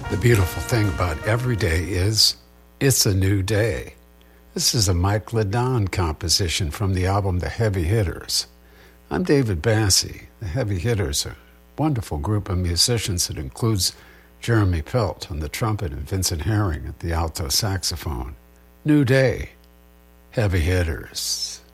The beautiful thing about every day is it's a new day. This is a Mike LeDon composition from the album The Heavy Hitters. I'm David Bassey. The Heavy Hitters are a wonderful group of musicians that includes Jeremy Pelt on the trumpet and Vincent Herring at the alto saxophone. New day. Heavy Hitters.